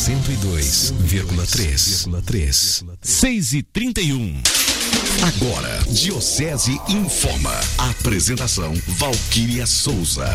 102,3. 6h31. Agora, Diocese informa. Apresentação: Valquíria Souza.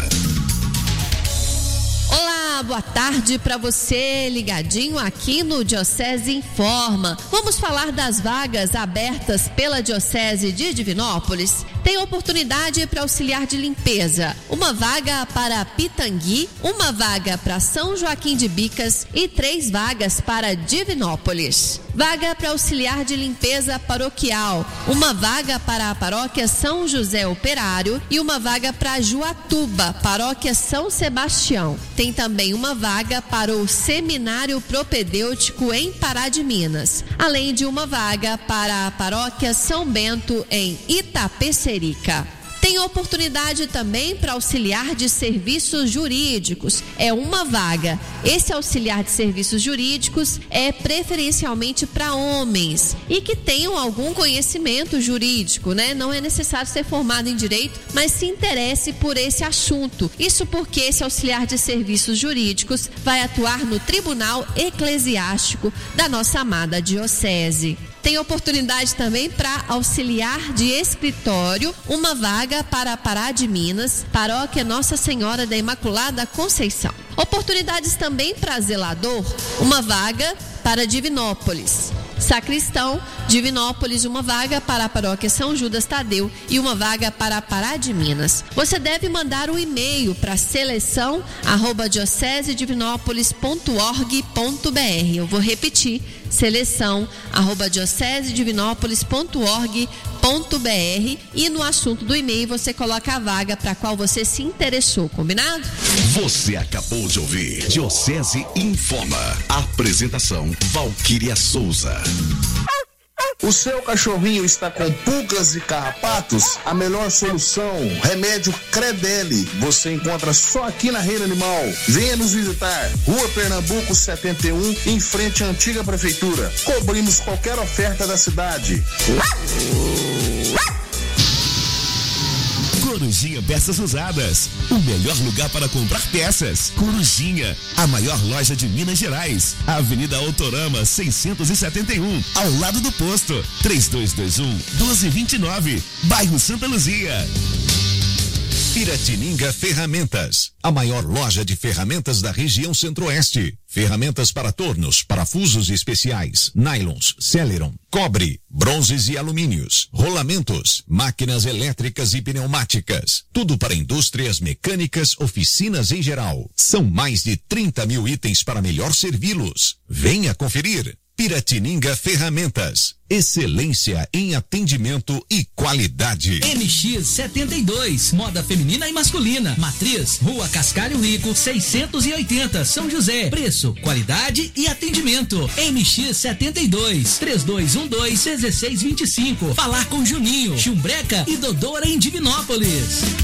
Olá, boa tarde para você ligadinho aqui no Diocese Informa. Vamos falar das vagas abertas pela Diocese de Divinópolis. Tem oportunidade para auxiliar de limpeza, uma vaga para Pitangui, uma vaga para São Joaquim de Bicas e 3 vagas para Divinópolis. Vaga para auxiliar de limpeza paroquial, uma vaga para a paróquia São José Operário e uma vaga para Juatuba, paróquia São Sebastião. Tem também uma vaga para o Seminário Propedêutico em Pará de Minas, além de uma vaga para a paróquia São Bento em Itapecerica. Tem oportunidade também para auxiliar de serviços jurídicos. É uma vaga. Esse auxiliar de serviços jurídicos é preferencialmente para homens e que tenham algum conhecimento jurídico, né? Não é necessário ser formado em direito, mas se interesse por esse assunto. Isso porque esse auxiliar de serviços jurídicos vai atuar no Tribunal Eclesiástico da nossa amada diocese. Tem oportunidade também para auxiliar de escritório, uma vaga para Pará de Minas, paróquia Nossa Senhora da Imaculada Conceição. Oportunidades também para zelador, uma vaga para Divinópolis. Sacristão, Divinópolis, uma vaga para a paróquia São Judas Tadeu e uma vaga para Pará de Minas. Você deve mandar um e-mail para seleção@diocesedivinópolis.org.br. Eu vou repetir, seleção@diocesedivinópolis.org.br, e no assunto do e-mail você coloca a vaga para a qual você se interessou, combinado? Você acabou de ouvir Diocese Informa. Apresentação: Valquíria Souza. O seu cachorrinho está com pulgas e carrapatos? A melhor solução, remédio Credelli. Você encontra só aqui na Reino Animal. Venha nos visitar. Rua Pernambuco 71, em frente à antiga prefeitura. Cobrimos qualquer oferta da cidade. Corujinha Peças Usadas, o melhor lugar para comprar peças. Corujinha, a maior loja de Minas Gerais, Avenida Autorama 671, ao lado do posto. 3221-1229, bairro Santa Luzia. Piratininga Ferramentas, a maior loja de ferramentas da região Centro-Oeste. Ferramentas para tornos, parafusos especiais, nylons, celeron, cobre, bronzes e alumínios, rolamentos, máquinas elétricas e pneumáticas. Tudo para indústrias mecânicas, oficinas em geral. São mais de 30 mil itens para melhor servi-los. Venha conferir. Piratininga Ferramentas, excelência em atendimento e qualidade. MX72, moda feminina e masculina. Matriz, Rua Cascalho Rico, 680, São José. Preço, qualidade e atendimento. MX72, 3212-1625. Falar com Juninho, Chumbreca e Dodora em Divinópolis.